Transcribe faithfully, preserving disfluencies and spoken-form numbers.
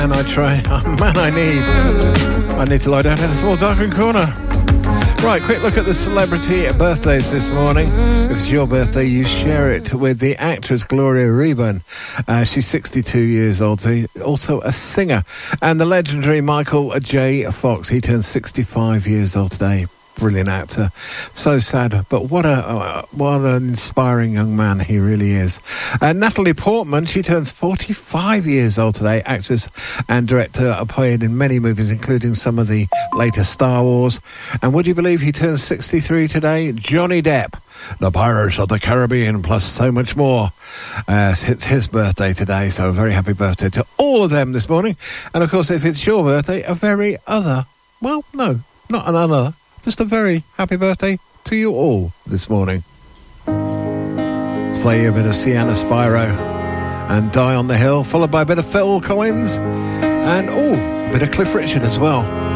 And I try, oh, man, I need, I need to lie down in a small darkened corner. Right, quick look at the celebrity birthdays this morning. If it's your birthday, you share it with the actress Gloria Reuben. Uh, she's sixty-two years old, also a singer. And the legendary Michael J. Fox, he turns sixty-five years old today. Brilliant actor. So sad, but what a uh, what an inspiring young man he really is. Uh, Natalie Portman, she turns forty-five years old today. Actress and director, appeared in many movies, including some of the later Star Wars. And would you believe he turns sixty-three today? Johnny Depp, the Pirates of the Caribbean, plus so much more. Uh, it's his birthday today, so a very happy birthday to all of them this morning. And of course, if it's your birthday, a very other, well, no, not another. Just a very happy birthday to you all this morning. Let's play you a bit of Sienna Spiro and Die on the Hill, followed by a bit of Phil Collins and, oh, a bit of Cliff Richard as well.